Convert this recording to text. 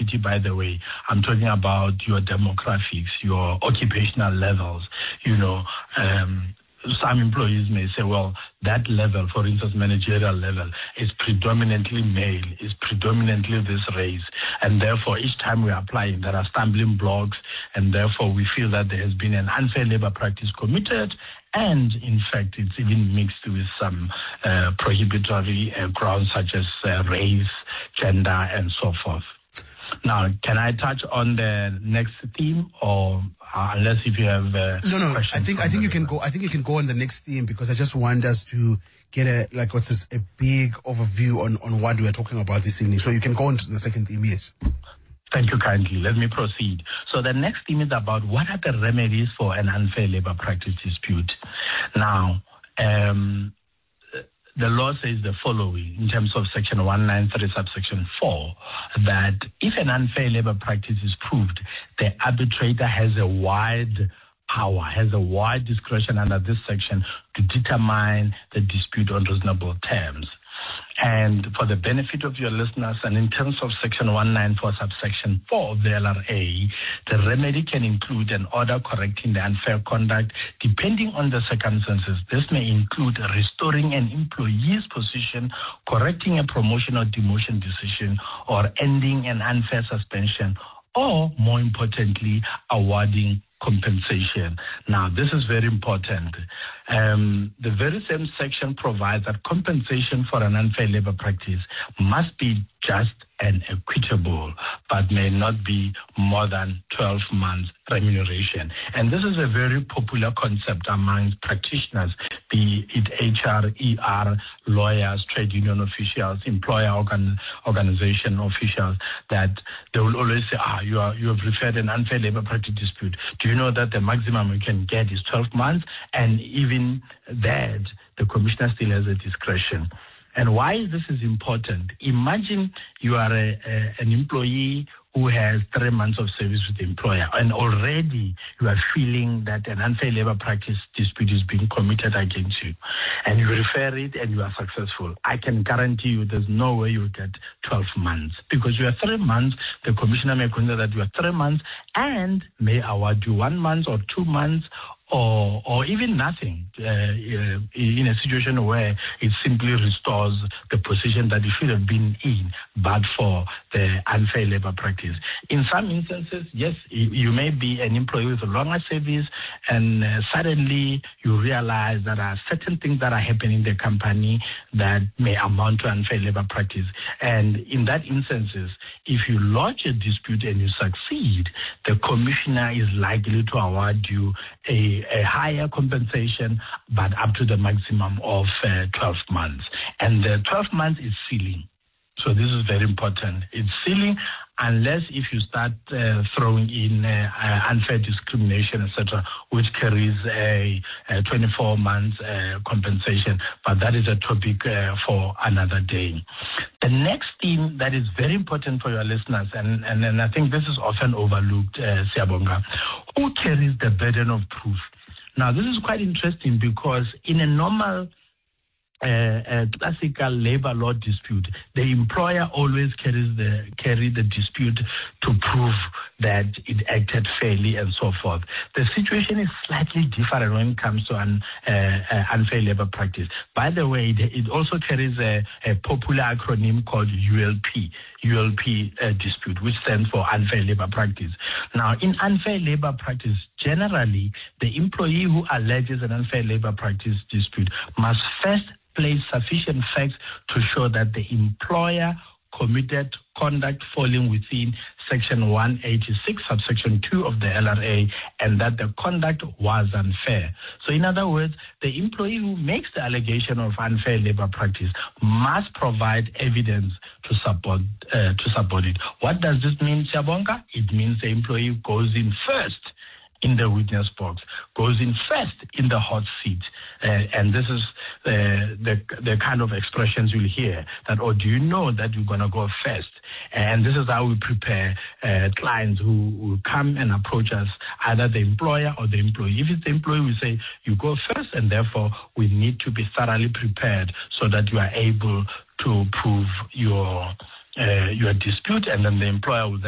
seniority, by the way. I'm talking about your demographics, your occupational levels, some employees may say, well, that level, for instance, managerial level, is predominantly male, is predominantly this race. And therefore, each time we are applying, there are stumbling blocks. And therefore, we feel that there has been an unfair labor practice committed. And in fact, it's even mixed with some prohibitory grounds such as race, gender, and so forth. Now, can I touch on the next theme, or unless if you have no? I think you can go. I think you can go on the next theme, because I just want us to get a big overview on what we are talking about this evening. So you can go on to the second theme, yes. Thank you kindly. Let me proceed. So the next theme is about what are the remedies for an unfair labor practice dispute. Now, the law says the following in terms of Section 193, subsection 4, that if an unfair labor practice is proved, the arbitrator has a wide power, has a wide discretion under this section to determine the dispute on reasonable terms. And for the benefit of your listeners, and in terms of Section 194, subsection 4 of the LRA, the remedy can include an order correcting the unfair conduct depending on the circumstances. This may include restoring an employee's position, correcting a promotion or demotion decision, or ending an unfair suspension, or, more importantly, awarding compensation. Now, this is very important. The very same section provides that compensation for an unfair labor practice must be just and equitable, but may not be more than 12 months remuneration. And this is a very popular concept among practitioners, be it HR, ER, lawyers, trade union officials, employer organization officials, that they will always say, you have referred an unfair labor practice dispute. Do you know that the maximum you can get is 12 months? And even that, the commissioner still has a discretion. And why this is important? Imagine you are an employee who has 3 months of service with the employer, and already you are feeling that an unfair labor practice dispute is being committed against you, and you refer it and you are successful. I can guarantee you there's no way you'll get 12 months, because you are 3 months. The commissioner may consider that you are 3 months and may award you 1 month or 2 months, or even nothing, in a situation where it simply restores the position that you should have been in, but for the unfair labor practice. In some instances, yes, you may be an employee with a longer service, and suddenly you realize that there are certain things that are happening in the company that may amount to unfair labor practice. And in that instances, if you lodge a dispute and you succeed, the commissioner is likely to award you a higher compensation, but up to the maximum of 12 months. And the 12 months is ceiling. So this is very important. It's ceiling unless if you start throwing in unfair discrimination, etc., which carries a 24 months compensation. But that is a topic for another day. The next theme that is very important for your listeners, and I think this is often overlooked, Siyabonga, who carries the burden of proof? Now, this is quite interesting, because in a normal classical labor law dispute, the employer always carry the dispute to prove that it acted fairly and so forth. The situation is slightly different when it comes to unfair labor practice. By the way, it also carries a popular acronym called ULP dispute, which stands for unfair labor practice. Now, in unfair labor practice, generally, the employee who alleges an unfair labor practice dispute must first place sufficient facts to show that the employer committed conduct falling within Section 186, subsection 2 of the LRA, and that the conduct was unfair. So in other words, the employee who makes the allegation of unfair labor practice must provide evidence to support it. What does this mean, Siyabonga? It means the employee goes in first in the witness box, goes in first in the hot seat. And this is the kind of expressions you'll hear that, do you know that you're going to go first? And this is how we prepare clients who will come and approach us, either the employer or the employee. If it's the employee, we say, you go first, and therefore we need to be thoroughly prepared so that you are able to prove your dispute, and then the employer will then